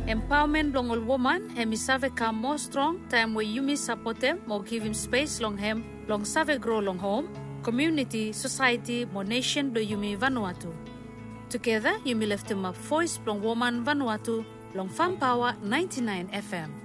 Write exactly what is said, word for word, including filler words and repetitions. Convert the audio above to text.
Empowerment long all woman hemi save come more strong time where you mi support them more give him space long hem long save grow long home community society more nation do you mi Vanuatu. Together you mi lift him up voice long woman Vanuatu long Farm Power ninety-nine F M.